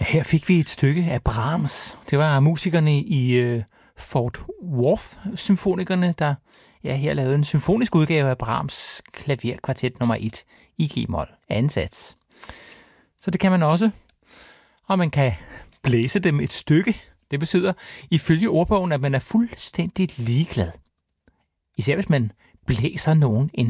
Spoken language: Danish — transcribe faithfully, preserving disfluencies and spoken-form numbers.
Her fik vi et stykke af Brahms. Det var musikerne i øh, Fort Worth-symfonikerne, der ja, her lavede en symfonisk udgave af Brahms klaverkvartet nummer et i G-mol, anden sats. Så det kan man også, og man kan blæse dem et stykke. Det betyder ifølge ordbogen, at man er fuldstændig ligeglad. Især hvis man blæser nogen en